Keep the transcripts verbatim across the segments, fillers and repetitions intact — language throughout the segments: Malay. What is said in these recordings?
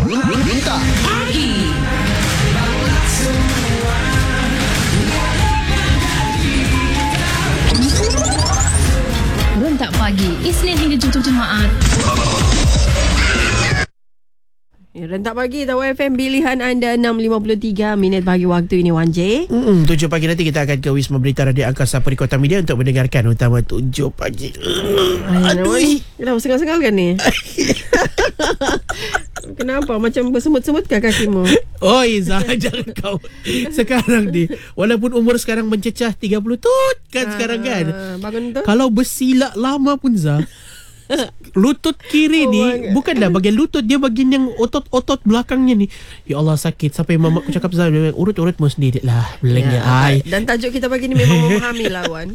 Minta Pagi. Rentak Pagi, Isnin hingga Jumaat. Ya, Rentak Pagi Tahu F M, pilihan anda enam lima puluh tiga minit bagi waktu ini Wan J. Hmm, tujuh pagi nanti kita akan ke Wisma Berita Radio Angkasa Perikota Media untuk mendengarkan utama tujuh pagi. Aduh, kenapa sengal-sengal kan ni? Kenapa macam bersemut-semut kah kakimu? Oi Zah, jangan kau. Sekarang ni walaupun umur sekarang mencecah tiga puluh tut kan sekarang kan. Bangun tu. Kalau bersilap lama pun Zah, lutut kiri Oh, ni banget. bukanlah bagian lutut, dia bagian yang otot-otot belakangnya ni. Ya Allah sakit. Sampai mama aku cakap Zah, urut-urutmu sendiri lah belengnya ai. Dan tajuk kita pagi ni memang memahami lawan.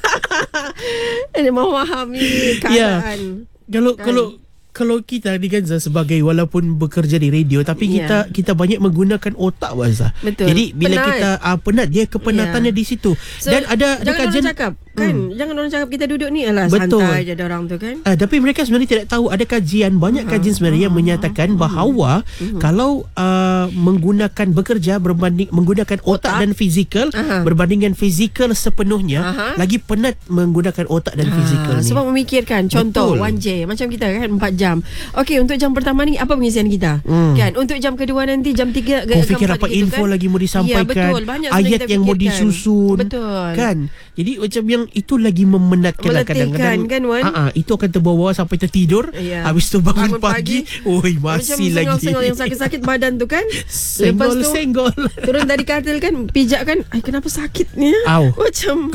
Ini memahami keadaan. Kalau Kan. kalau kalau kita ni kan Zah, sebagai walaupun bekerja di radio tapi Ya. kita kita banyak menggunakan otak Zah. Betul. Jadi bila Penat. kita uh, penat, dia kepenatannya Ya. di situ. So, Dan ada ada jangan kajian orang cakap kan, Hmm. jangan orang cakap kita duduk ni alah Betul. santai je ada orang tu kan. Uh, tapi mereka sebenarnya tidak tahu ada kajian, banyak Hmm. kajian sebenarnya yang menyatakan bahawa kalau uh, menggunakan bekerja berbanding menggunakan otak, Otak. dan fizikal Aha. berbandingkan fizikal sepenuhnya, Aha. lagi penat menggunakan otak dan fizikal Ah, ni. sebab memikirkan. Contoh Betul. Wan J, macam kita kan empat jam. Okey, untuk jam pertama ni apa pengisian kita? Hmm. Kan untuk jam kedua nanti jam tiga Kau fikir keempat apa gitu info kan? lagi mau disampaikan, Ya, betul. Banyak sebenarnya ayat kita yang mau fikirkan. disusun. Betul. Kan? Jadi macam yang itu lagi memenatkan lah Meletihkan, kadang-kadang. kan, Wan? Ah, ah, itu akan terbawa sampai tertidur. Ya. Habis tu bangun, Bangun pagi, oi masih macam lagi. sengal-sengal yang sakit-sakit badan tu kan. senggol Lepas tu senggol. turun dari katil kan, pijak kan, ay kenapa sakitnya? Au. Macam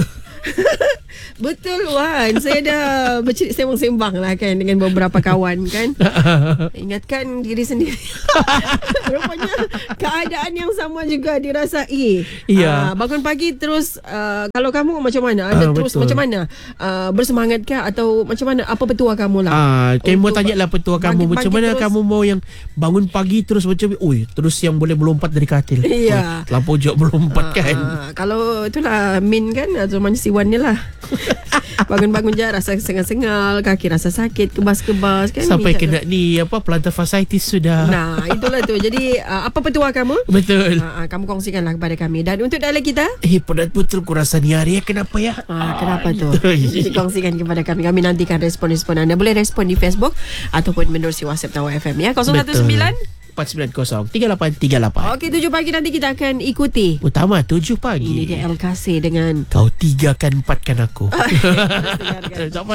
betul Wan, saya dah bercerit sembang-sembang lah kan dengan beberapa kawan kan. Ingatkan diri sendiri. Rupanya keadaan yang sama juga dirasai. Ya. Ah, bangun pagi terus, uh, kalau kamu macam mana? Anda Ah, terus betul. macam mana? Uh, bersemangat kah atau macam mana? Apa petua kamu lah? Ah, kamu mau Untuk tanya lah petua kamu, pagi-pagi macam mana terus- kamu mau yang bangun pagi terus macam oi terus yang boleh melompat dari katil. Iya. Oi, Lampau jauh melompat kan. Ah, kalau itulah Min kan, atau mana si Wan ni lah. Bangun-bangun je rasa sengal-sengal, kaki rasa sakit, kebas-kebas kan. Sampai Mijak kena ni apa plantar fasciitis sudah. Nah, itulah tu. Jadi uh, apa petua kamu? Betul. Uh, uh, kamu kongsikanlah kepada kami. Dan untuk dialog kita, Eh penat betul ku rasa ni hari ya, kenapa ya? Ah, kenapa tu? gitu. Kongsikan kepada kami. Kami nantikan respon-respon anda. Boleh respon di Facebook ataupun menerusi WhatsApp Tawa F M ya. kosong satu sembilan empat sembilan kosong tiga lapan tiga lapan. Okey, tujuh pagi nanti kita akan ikuti. Utama tujuh pagi. Ini dia El Kasih dengan Kau tiga kan empatkan aku. Dengarkan. Sampai